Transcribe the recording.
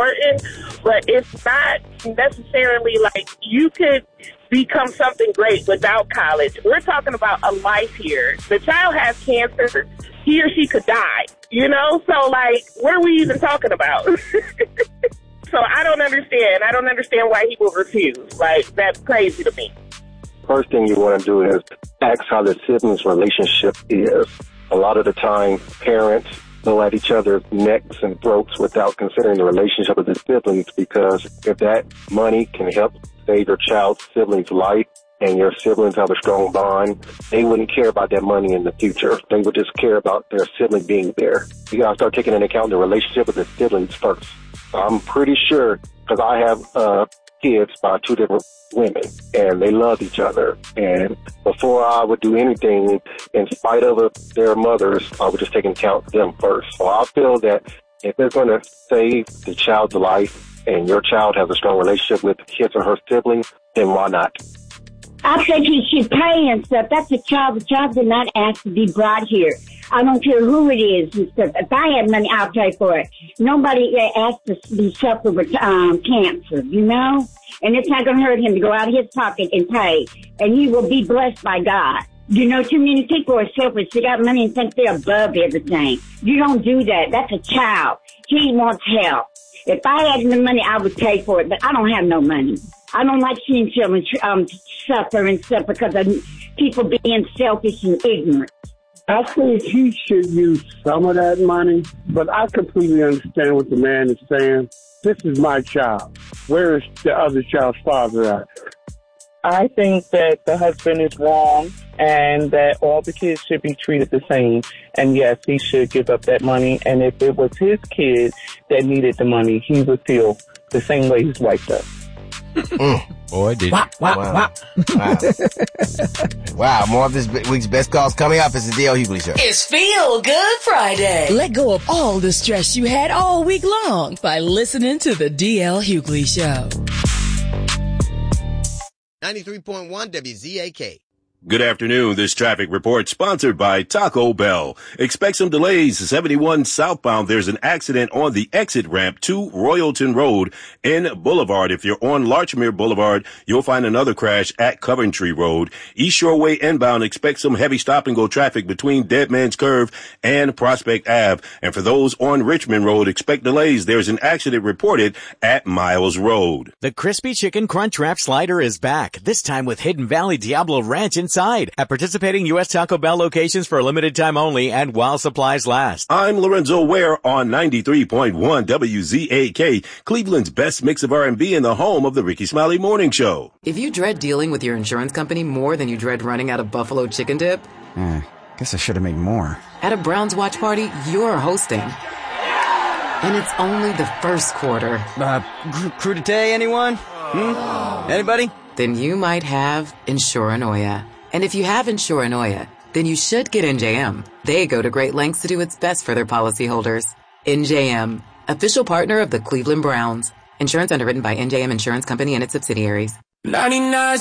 important, but it's not necessarily like you could become something great without college. We're talking about a life here. The child has cancer. He or she could die, you know? So, like, what are we even talking about? So I don't understand. I don't understand why he will refuse. Like, that's crazy to me. First thing you want to do is ask how the siblings' relationship is. A lot of the time, parents go at each other's necks and throats without considering the relationship of the siblings, because if that money can help save your child's sibling's life and your siblings have a strong bond, they wouldn't care about that money in the future. They would just care about their sibling being there. You got to start taking into account the relationship of the siblings first. I'm pretty sure, because I have kids by two different women, and they love each other. And before I would do anything, in spite of their mothers, I would just take into account them first. So I feel that if it's going to save the child's life and your child has a strong relationship with his or her siblings, then why not? I think he should pay and stuff. That's a child. The child did not ask to be brought here. I don't care who it is and stuff. If I had money, I'll pay for it. Nobody asked to be suffered with cancer, you know? And it's not going to hurt him to go out of his pocket and pay. And he will be blessed by God. You know, too many people are selfish. They got money and think they're above everything. You don't do that. That's a child. He wants help. If I had the money, I would pay for it, but I don't have no money. I don't like seeing children suffer and stuff because of people being selfish and ignorant. I think he should use some of that money, but I completely understand what the man is saying. This is my child. Where is the other child's father at? I think that the husband is wrong and that all the kids should be treated the same. And yes, he should give up that money. And if it was his kid that needed the money, he would feel the same way his wife does. Boy, did Wow. Wow, more of this week's best calls coming up. It's the D.L. Hughley Show. It's Feel Good Friday. Let go of all the stress you had all week long by listening to the D.L. Hughley Show. 93.1 WZAK. Good afternoon. This traffic report sponsored by Taco Bell. Expect some delays. 71 southbound. There's an accident on the exit ramp to Royalton Road in Boulevard. If you're on Larchmere Boulevard, you'll find another crash at Coventry Road. East Shore Way inbound. Expect some heavy stop and go traffic between Dead Man's Curve and Prospect Ave. And for those on Richmond Road, expect delays. There's an accident reported at Miles Road. The Crispy Chicken Crunch Wrap Slider is back, this time with Hidden Valley Diablo Ranch inside at participating U.S. Taco Bell locations for a limited time only and while supplies last. I'm Lorenzo Ware on 93.1 WZAK, Cleveland's best mix of R&B and the home of the Ricky Smiley Morning Show. If you dread dealing with your insurance company more than you dread running out of Buffalo chicken dip, Guess I should have made more. At a Browns watch party, you're hosting. And it's only the first quarter. Crudité, anyone? Anybody? Then you might have Insuranoia. And if you have Insuranoia, then you should get NJM. They go to great lengths to do its best for their policyholders. NJM, official partner of the Cleveland Browns. Insurance underwritten by NJM Insurance Company and its subsidiaries. 99